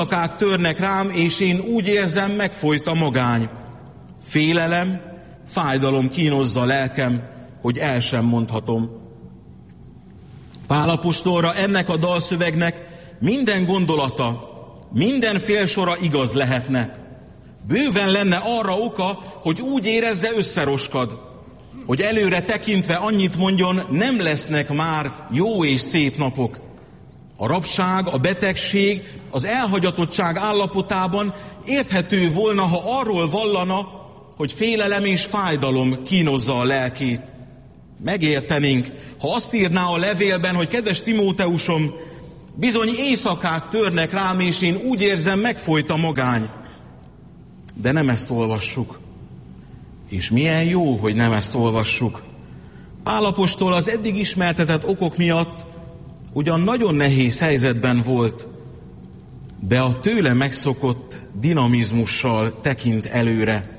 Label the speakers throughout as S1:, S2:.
S1: Éjszakák törnek rám, és én úgy érzem, megfolyt a magány. Félelem, fájdalom kínozza lelkem, hogy el sem mondhatom. Pál apostolra ennek a dalszövegnek minden gondolata, minden félsora igaz lehetne. Bőven lenne arra oka, hogy úgy érezze, összeroskad, hogy előre tekintve annyit mondjon, nem lesznek már jó és szép napok. A rabság, a betegség, az elhagyatottság állapotában érthető volna, ha arról vallana, hogy félelem és fájdalom kínozza a lelkét. Megértenénk, ha azt írná a levélben, hogy kedves Timóteusom, bizony éjszakák törnek rám, és én úgy érzem, megfolyt a magány. De nem ezt olvassuk. És milyen jó, hogy nem ezt olvassuk. Pál apostol az eddig ismertetett okok miatt ugyan nagyon nehéz helyzetben volt, de a tőle megszokott dinamizmussal tekint előre.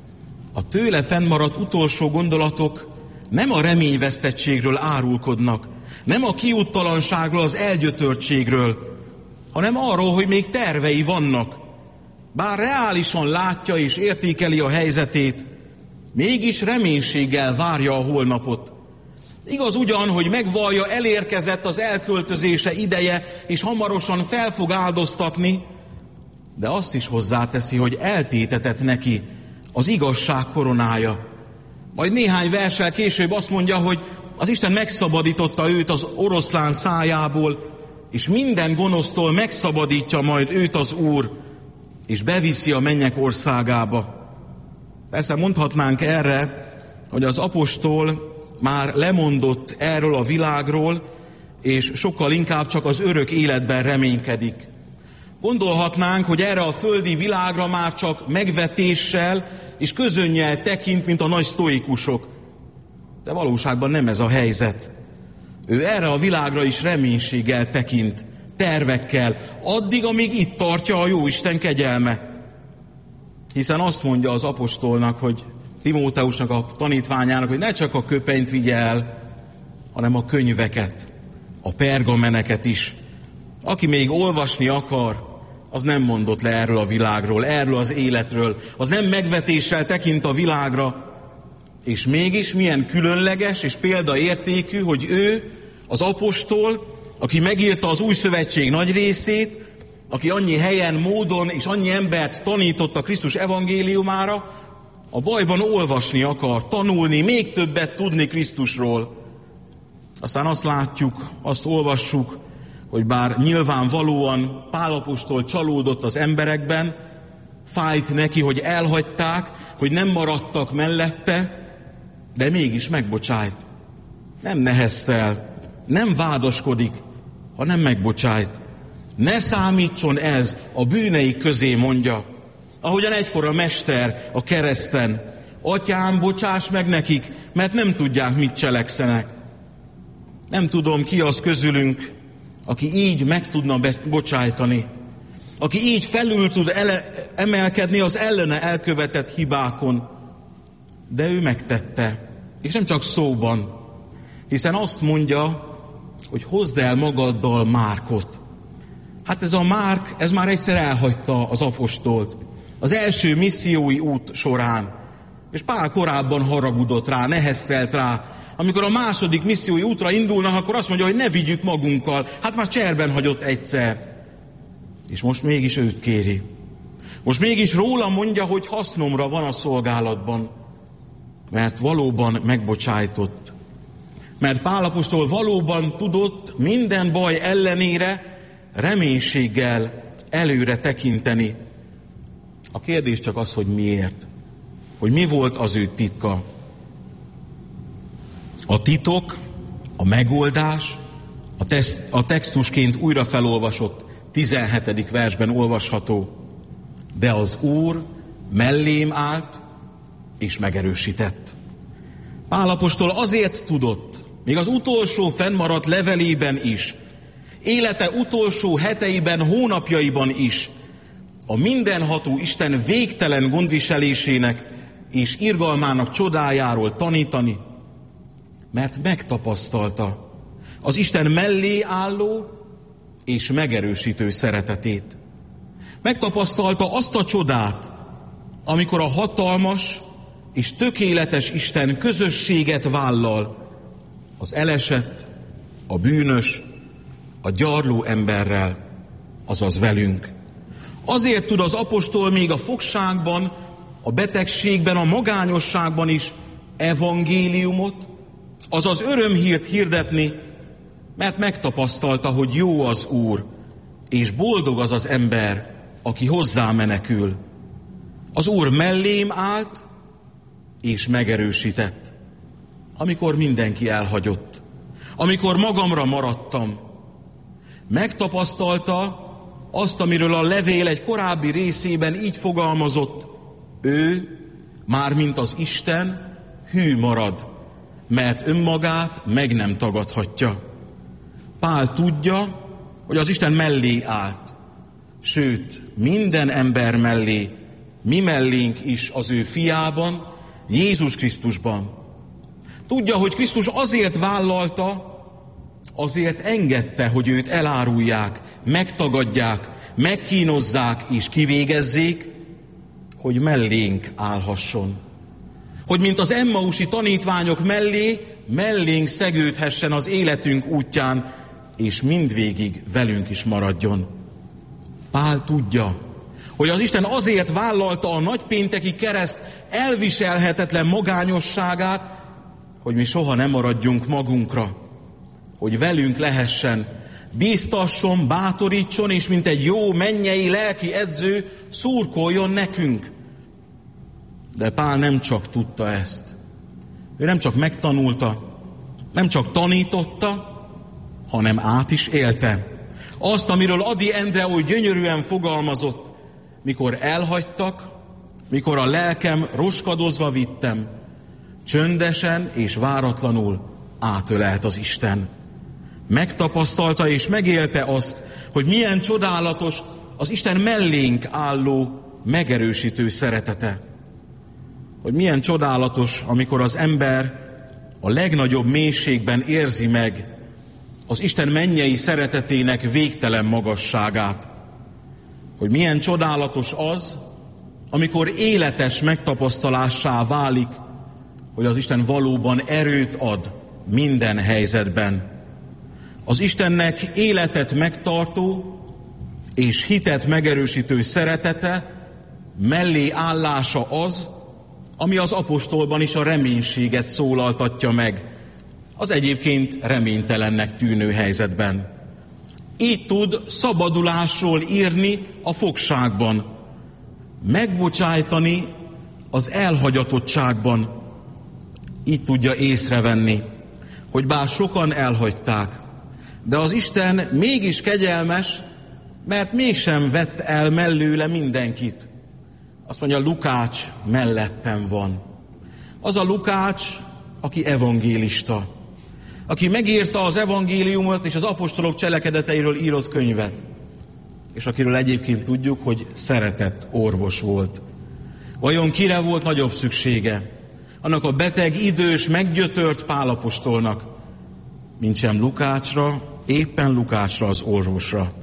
S1: A tőle fennmaradt utolsó gondolatok nem a reményvesztettségről árulkodnak, nem a kiúttalanságról, az elgyötörtségről, hanem arról, hogy még tervei vannak. Bár reálisan látja és értékeli a helyzetét, mégis reménységgel várja a holnapot. Igaz ugyan, hogy megvallja, elérkezett az elköltözése ideje, és hamarosan fel fog áldoztatni, de azt is hozzáteszi, hogy eltétetett neki az igazság koronája. Majd néhány verssel később azt mondja, hogy az Isten megszabadította őt az oroszlán szájából, és minden gonosztól megszabadítja majd őt az Úr, és beviszi a mennyek országába. Persze mondhatnánk erre, hogy az apostol már lemondott erről a világról, és sokkal inkább csak az örök életben reménykedik. Gondolhatnánk, hogy erre a földi világra már csak megvetéssel és közönnyel tekint, mint a nagy sztoikusok. De valóságban nem ez a helyzet. Ő erre a világra is reménységgel tekint, tervekkel, addig, amíg itt tartja a Jóisten kegyelme. Hiszen azt mondja az apostolnak, hogy Timóteusnak, a tanítványának, hogy ne csak a köpenyt vigye el, hanem a könyveket, a pergameneket is. Aki még olvasni akar, az nem mondott le erről a világról, erről az életről, az nem megvetéssel tekint a világra, és mégis milyen különleges és példaértékű, hogy ő, az apostol, aki megírta az új szövetség nagy részét, aki annyi helyen, módon és annyi embert tanított a Krisztus evangéliumára, a bajban olvasni akar, tanulni, még többet tudni Krisztusról. Aztán azt látjuk, azt olvassuk, hogy bár nyilvánvalóan Pál apostol csalódott az emberekben, fájt neki, hogy elhagyták, hogy nem maradtak mellette, de mégis megbocsájt. Nem neheztel, nem vádaskodik, hanem megbocsájt. Ne számítson ez a bűnei közé, mondja. Ahogyan egykor a mester a kereszten: Atyám, bocsáss meg nekik, mert nem tudják, mit cselekszenek. Nem tudom, ki az közülünk, aki így meg tudna bocsájtani, aki így felül tud emelkedni az ellene elkövetett hibákon. De ő megtette, és nem csak szóban, hiszen azt mondja, hogy hozd el magaddal Márkot. Hát ez a Márk, ez már egyszer elhagyta az apostolt az első missziói út során. És Pál korábban haragudott rá, neheztelt rá. Amikor a második missziói útra indulnak, akkor azt mondja, hogy ne vigyük magunkkal. Hát már cserben hagyott egyszer. És most mégis őt kéri. Most mégis róla mondja, hogy hasznomra van a szolgálatban. Mert valóban megbocsájtott. Mert Pál apostol valóban tudott minden baj ellenére reménységgel előre tekinteni. A kérdés csak az, hogy miért. Hogy mi volt az ő titka. A titok, a megoldás, a textusként újra felolvasott 17. versben olvasható. De az Úr mellém állt és megerősített. Pál apostol azért tudott, még az utolsó fennmaradt levelében is, élete utolsó heteiben, hónapjaiban is, a mindenható Isten végtelen gondviselésének és irgalmának csodájáról tanítani, mert megtapasztalta az Isten mellé álló és megerősítő szeretetét. Megtapasztalta azt a csodát, amikor a hatalmas és tökéletes Isten közösséget vállal az elesett, a bűnös, a gyarló emberrel, azaz velünk. Azért tud az apostol még a fogságban, a betegségben, a magányosságban is evangéliumot, azaz örömhírt hirdetni, mert megtapasztalta, hogy jó az Úr, és boldog az az ember, aki hozzá menekül. Az Úr mellém állt, és megerősített, amikor mindenki elhagyott, amikor magamra maradtam. Megtapasztalta azt, amiről a levél egy korábbi részében így fogalmazott: ő, mármint az Isten, hű marad, mert önmagát meg nem tagadhatja. Pál tudja, hogy az Isten mellé állt, sőt, minden ember mellé, mi mellénk is az ő fiában, Jézus Krisztusban. Tudja, hogy Krisztus azért vállalta, azért engedte, hogy őt elárulják, megtagadják, megkínozzák és kivégezzék, hogy mellénk állhasson. Hogy mint az emmausi tanítványok mellénk szegődhessen az életünk útján, és mindvégig velünk is maradjon. Pál tudja, hogy az Isten azért vállalta a nagypénteki kereszt elviselhetetlen magányosságát, hogy mi soha nem maradjunk magunkra, hogy velünk lehessen, bíztasson, bátorítson, és mint egy jó mennyei lelki edző szurkoljon nekünk. De Pál nem csak tudta ezt. Ő nem csak megtanulta, nem csak tanította, hanem át is élte. Azt, amiről Ady Endre oly gyönyörűen fogalmazott: mikor elhagytak, mikor a lelkem roskadozva vittem, csöndesen és váratlanul átölelt az Isten. Megtapasztalta és megélte azt, hogy milyen csodálatos az Isten mellénk álló, megerősítő szeretete. Hogy milyen csodálatos, amikor az ember a legnagyobb mélységben érzi meg az Isten mennyei szeretetének végtelen magasságát. Hogy milyen csodálatos az, amikor életes megtapasztalássá válik, hogy az Isten valóban erőt ad minden helyzetben. Az Istennek életet megtartó és hitet megerősítő szeretete, mellé állása az, ami az apostolban is a reménységet szólaltatja meg, az egyébként reménytelennek tűnő helyzetben. Így tud szabadulásról írni a fogságban, megbocsájtani az elhagyatottságban. Így tudja észrevenni, hogy bár sokan elhagyták, de az Isten mégis kegyelmes, mert mégsem vett el mellőle mindenkit. Azt mondja, Lukács mellettem van. Az a Lukács, aki evangélista, aki megírta az evangéliumot és az apostolok cselekedeteiről írott könyvet, és akiről egyébként tudjuk, hogy szeretett orvos volt. Vajon kire volt nagyobb szüksége? Annak a beteg, idős, meggyötört Pál apostolnak, mintsem Lukácsra, éppen Lukácsra, az orvosra.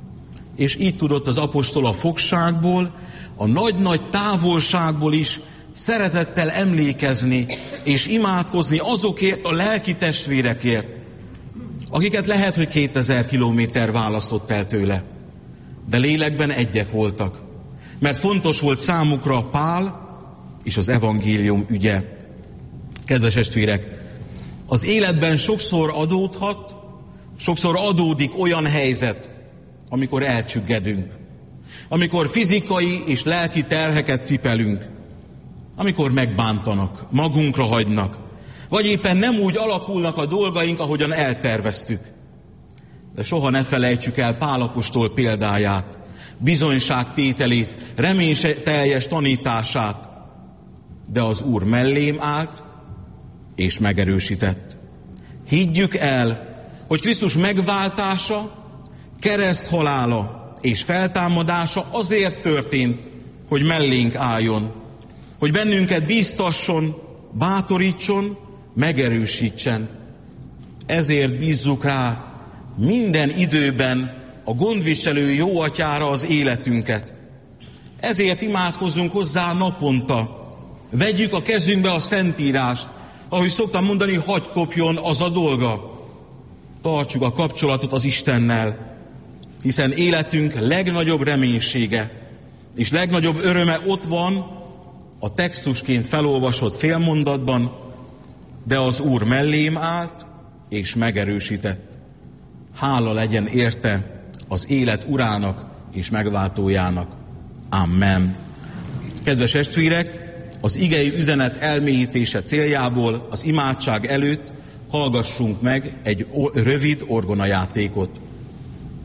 S1: És így tudott az apostol a fogságból, a nagy-nagy távolságból is szeretettel emlékezni és imádkozni azokért a lelki testvérekért, akiket lehet, hogy 2000 kilométer választott el tőle. De lélekben egyek voltak, mert fontos volt számukra Pál és az evangélium ügye. Kedves testvérek, az életben sokszor adódhat, sokszor adódik olyan helyzet, amikor elcsüggedünk, amikor fizikai és lelki terheket cipelünk, amikor megbántanak, magunkra hagynak, vagy éppen nem úgy alakulnak a dolgaink, ahogyan elterveztük. De soha ne felejtsük el Pál apostol példáját, bizonyságtételét, reményteljes tanítását, de az Úr mellém állt és megerősített. Higgyük el, hogy Krisztus megváltása, kereszthalála és feltámadása azért történt, hogy mellénk álljon, hogy bennünket bíztasson, bátorítson, megerősítsen. Ezért bízzuk rá minden időben a gondviselő jó atyára az életünket. Ezért imádkozzunk hozzá naponta. Vegyük a kezünkbe a Szentírást, ahogy szoktam mondani, hadd kopjon az a dolga. Tartsuk a kapcsolatot az Istennel, hiszen életünk legnagyobb reménysége és legnagyobb öröme ott van a textusként felolvasott félmondatban, de az Úr mellém állt és megerősített. Hála legyen érte az élet Urának és megváltójának. Amen. Kedves testvérek, az igei üzenet elmélyítése céljából az imádság előtt hallgassunk meg egy rövid orgonajátékot.